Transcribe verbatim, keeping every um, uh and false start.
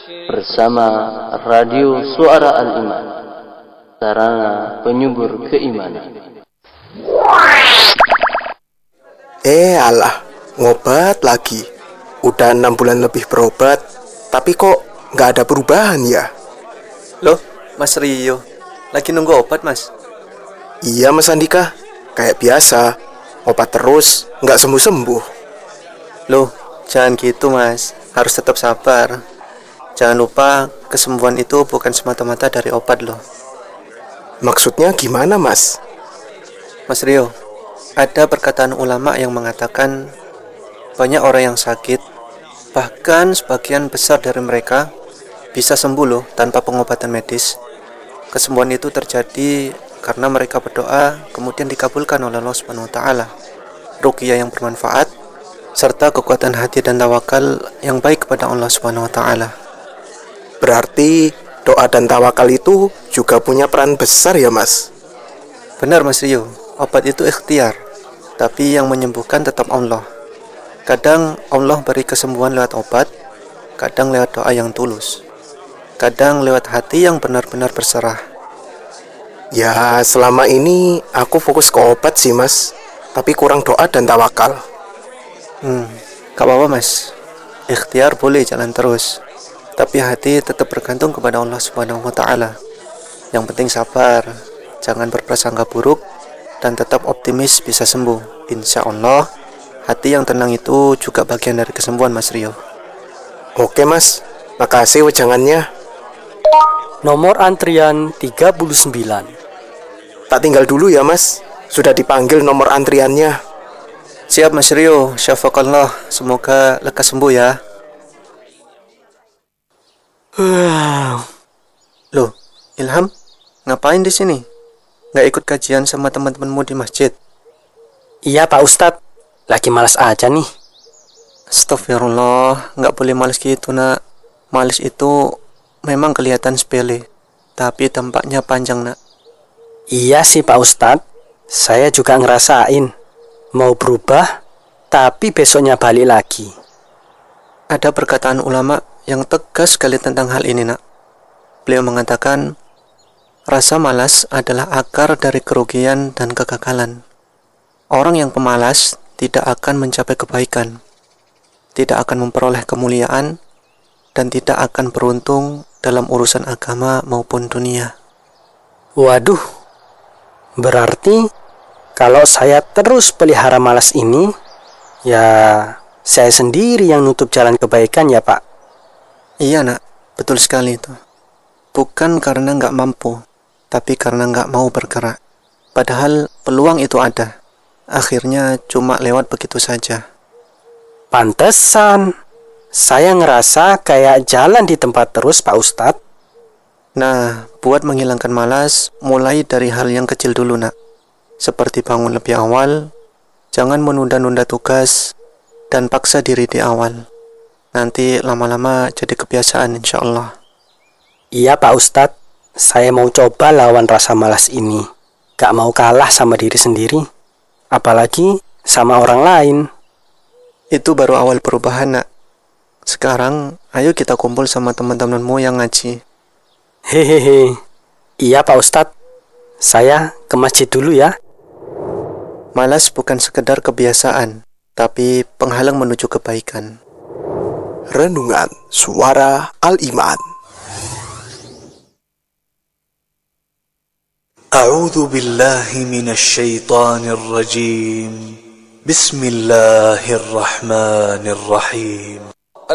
bersama Radio Suara Al-Iman, sarana penyubur keimanan. Eh alah, ngobat lagi. Udah enam bulan lebih berobat, tapi kok nggak ada perubahan ya? Loh, Mas Rio, lagi nunggu obat, Mas? Iya, Mas Andika. Kayak biasa, obat terus, nggak sembuh-sembuh. Loh, jangan gitu, Mas. Harus tetap sabar. Jangan lupa, kesembuhan itu bukan semata-mata dari obat loh. Maksudnya gimana, Mas? Mas Rio, ada perkataan ulama yang mengatakan banyak orang yang sakit, bahkan sebagian besar dari mereka bisa sembuh loh tanpa pengobatan medis. Kesembuhan itu terjadi karena mereka berdoa kemudian dikabulkan oleh Allah Subhanahu wa taala. Ruqyah yang bermanfaat serta kekuatan hati dan tawakal yang baik kepada Allah Subhanahu wa taala. Berarti doa dan tawakal itu juga punya peran besar ya, Mas? Benar, Mas Rio. Obat itu ikhtiar, tapi yang menyembuhkan tetap Allah. Kadang Allah beri kesembuhan lewat obat, kadang lewat doa yang tulus, kadang lewat hati yang benar-benar berserah. Ya, selama ini aku fokus ke obat sih, Mas. Tapi kurang doa dan tawakal. Hmm, gak apa-apa, Mas. Ikhtiar boleh jalan terus, tapi hati tetap bergantung kepada Allah Subhanahu wa taala. Yang penting sabar, jangan berprasangka buruk, dan tetap optimis bisa sembuh. Insya Allah, hati yang tenang itu juga bagian dari kesembuhan, Mas Rio. Oke, Mas. Makasih wejangannya. Nomor antrian tiga puluh sembilan. Tak tinggal dulu ya, Mas. Sudah dipanggil nomor antriannya. Siap, Mas Rio. Syafakallah. Semoga lekas sembuh ya. Loh, Ilham, ngapain di sini? Nggak ikut kajian sama teman-temanmu di masjid? Iya, Pak Ustadz. Lagi malas aja nih. Astagfirullah, nggak boleh malas gitu, nak. Malas itu memang kelihatan sepele, tapi dampaknya panjang, nak. Iya sih, Pak Ustadz. Saya juga ngerasain. Mau berubah, tapi besoknya balik lagi. Ada perkataan ulama yang tegas sekali tentang hal ini, nak. Beliau mengatakan, rasa malas adalah akar dari kerugian dan kegagalan. Orang yang pemalas tidak akan mencapai kebaikan, tidak akan memperoleh kemuliaan, dan tidak akan beruntung dalam urusan agama maupun dunia. Waduh, berarti kalau saya terus pelihara malas ini, ya saya sendiri yang nutup jalan kebaikan ya, Pak. Iya, nak, betul sekali itu. Bukan karena nggak mampu, tapi karena nggak mau bergerak. Padahal peluang itu ada. Akhirnya cuma lewat begitu saja. Pantesan saya ngerasa kayak jalan di tempat terus, Pak Ustadz. Nah, buat menghilangkan malas, mulai dari hal yang kecil dulu, nak. Seperti bangun lebih awal, jangan menunda-nunda tugas, dan paksa diri di awal. Nanti lama-lama jadi kebiasaan, insya Allah. Iya, Pak Ustadz. Saya mau coba lawan rasa malas ini. Gak mau kalah sama diri sendiri, apalagi sama orang lain. Itu baru awal perubahan, nak. Sekarang, ayo kita kumpul sama teman-temanmu yang ngaji. Hehehe. Iya, Pak Ustadz. Saya ke masjid dulu ya. Malas bukan sekedar kebiasaan, tapi penghalang menuju kebaikan. Renungan Suara Al-Iman. أعوذ بالله من الشيطان الرجيم بسم الله الرحمن الرحيم